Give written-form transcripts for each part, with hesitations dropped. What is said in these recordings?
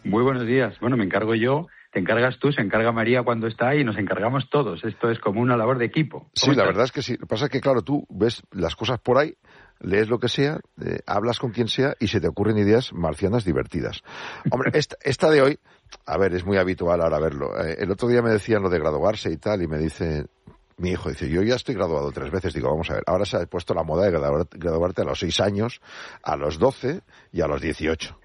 Muy buenos días. Bueno, me encargo yo, te encargas tú, se encarga María cuando está y nos encargamos todos. Esto es como una labor de equipo. Sí, la verdad es que sí. Lo que pasa es que, claro, tú ves las cosas por ahí, lees lo que sea, hablas con quien sea y se te ocurren ideas marcianas divertidas. Hombre, esta de hoy, a ver, es muy habitual ahora verlo. El otro día me decían lo de graduarse y tal, y me dice... Mi hijo dice, yo ya estoy graduado 3 veces. Digo, vamos a ver, ahora se ha puesto la moda de graduarte a los 6 años, a los 12 y a los 18.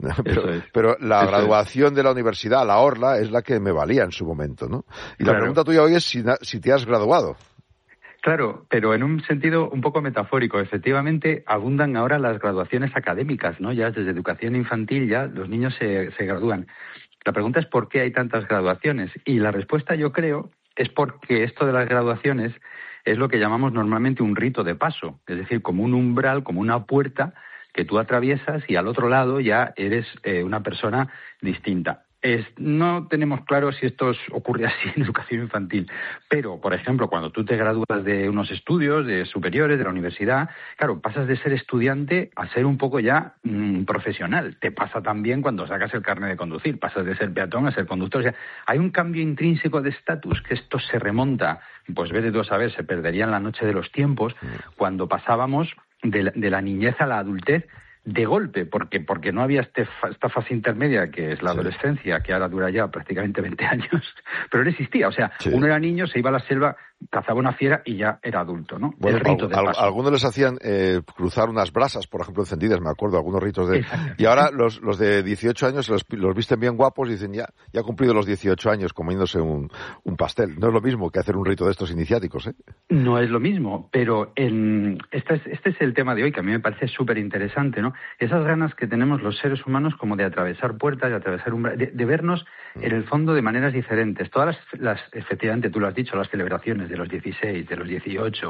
Pero la graduación de la universidad, la orla, es la que me valía en su momento, ¿no? Y la pregunta tuya hoy es si te has graduado. Claro, pero en un sentido un poco metafórico. Efectivamente, abundan ahora las graduaciones académicas, ¿no? Ya desde educación infantil ya los niños se gradúan. La pregunta es por qué hay tantas graduaciones. Y la respuesta, yo creo, es porque esto de las graduaciones es lo que llamamos normalmente un rito de paso, es decir, como un umbral, como una puerta que tú atraviesas y al otro lado ya eres una persona distinta. No tenemos claro si esto ocurre así en educación infantil, pero, por ejemplo, cuando tú te gradúas de unos estudios de superiores, de la universidad, claro, pasas de ser estudiante a ser un poco ya profesional. Te pasa también cuando sacas el carnet de conducir, pasas de ser peatón a ser conductor. O sea, hay un cambio intrínseco de estatus, que esto se remonta, pues vete tú a saber, se perdería en la noche de los tiempos, cuando pasábamos de la niñez a la adultez, de golpe, porque no había esta fase intermedia que es la adolescencia, que ahora dura ya prácticamente 20 años, pero no existía. O sea, uno era niño, se iba a la selva, cazaba una fiera y ya era adulto, ¿no? Bueno, el rito de paso. Algunos les hacían cruzar unas brasas, por ejemplo, encendidas, me acuerdo, algunos ritos de... Y ahora los de 18 años los visten bien guapos y dicen, ya ha cumplido los 18 años comiéndose un pastel. No es lo mismo que hacer un rito de estos iniciáticos, ¿eh? No es lo mismo, pero este es el tema de hoy, que a mí me parece súper interesante, ¿no? Esas ganas que tenemos los seres humanos como de atravesar puertas, de atravesar de vernos en el fondo de maneras diferentes. Todas efectivamente, tú lo has dicho, las celebraciones de los 16, de los 18,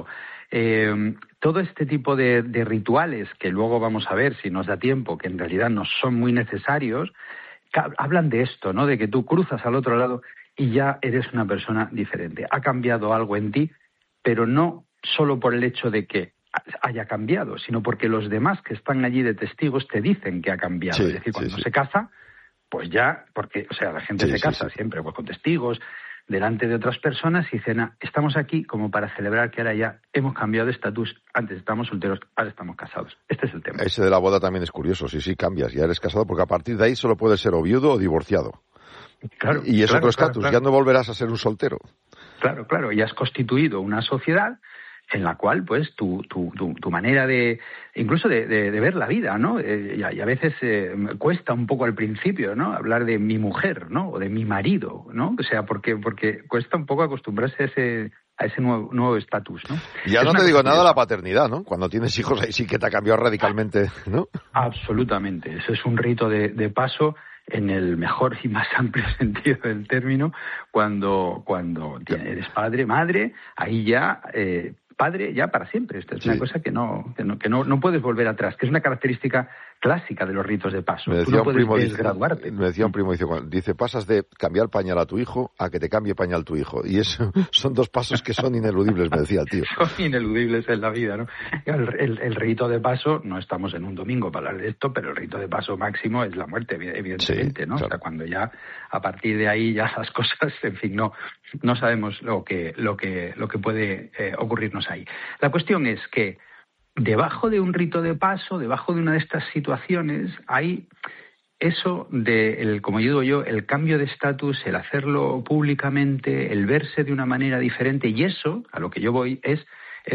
todo este tipo de rituales que luego vamos a ver si nos da tiempo, que en realidad no son muy necesarios, hablan de esto, ¿no? De que tú cruzas al otro lado y ya eres una persona diferente. Ha cambiado algo en ti, pero no solo por el hecho de que haya cambiado, sino porque los demás que están allí de testigos te dicen que ha cambiado. Es decir, cuando se casa, pues ya, porque, o sea, la gente se casa siempre pues con testigos, delante de otras personas y dicen, estamos aquí como para celebrar que ahora ya hemos cambiado de estatus, antes estábamos solteros, ahora estamos casados. Este es el tema. Ese de la boda también es curioso, sí, cambias, ya eres casado, porque a partir de ahí solo puedes ser o viudo o divorciado. Claro, y es otro estatus, ya no volverás a ser un soltero. Claro, y has constituido una sociedad en la cual, pues, tu manera de, incluso de ver la vida, ¿no? Y a veces cuesta un poco al principio, ¿no? Hablar de mi mujer, ¿no? O de mi marido, ¿no? O sea, porque cuesta un poco acostumbrarse a ese nuevo estatus, ¿no? Ya no te digo nada de la paternidad, ¿no? Cuando tienes hijos ahí sí que te ha cambiado radicalmente, ¿no? Absolutamente. Ese es un rito de paso en el mejor y más amplio sentido del término, cuando eres padre, madre, ahí ya... padre ya para siempre. Esto es una cosa que no puedes volver atrás, que es una característica clásica de los ritos de paso. Tú no puedes desgraduarte. Me decía un primo, dice, pasas de cambiar pañal a tu hijo a que te cambie pañal tu hijo. Y eso son 2 pasos que son ineludibles, me decía el tío. Son ineludibles en la vida, ¿no? El rito de paso, no estamos en un domingo para hablar de esto, pero el rito de paso máximo es la muerte, evidentemente, ¿no? Claro. O sea, cuando ya, a partir de ahí, ya las cosas, en fin, no sabemos lo que puede ocurrirnos ahí. La cuestión es que debajo de un rito de paso, debajo de una de estas situaciones, hay eso como digo yo, el cambio de estatus, el hacerlo públicamente, el verse de una manera diferente, y eso, a lo que yo voy, es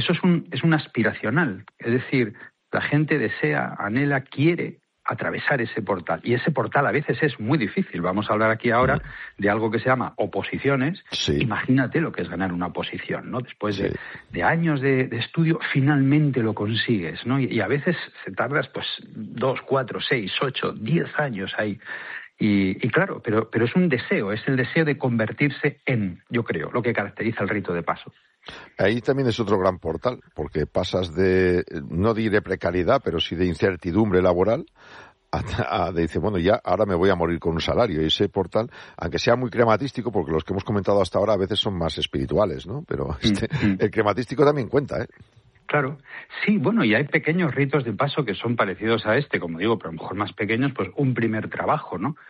un aspiracional. Es decir, la gente desea, anhela, quiere atravesar ese portal. Y ese portal a veces es muy difícil. Vamos a hablar aquí ahora de algo que se llama oposiciones. Imagínate lo que es ganar una oposición, ¿no? Después de años de estudio, finalmente lo consigues, ¿no? Y a veces se tardas, pues, 2, 4, 6, 8, 10 años ahí. Y claro, pero es un deseo, es el deseo de convertirse en, yo creo, lo que caracteriza el rito de paso. Ahí también es otro gran portal, porque pasas de, no diré precariedad, pero sí de incertidumbre laboral, dice, bueno, ya ahora me voy a morir con un salario. Y ese portal, aunque sea muy crematístico, porque los que hemos comentado hasta ahora a veces son más espirituales, ¿no? Pero el crematístico también cuenta, ¿eh? Claro, sí, bueno, y hay pequeños ritos de paso que son parecidos a este, como digo, pero a lo mejor más pequeños, pues un primer trabajo, ¿no?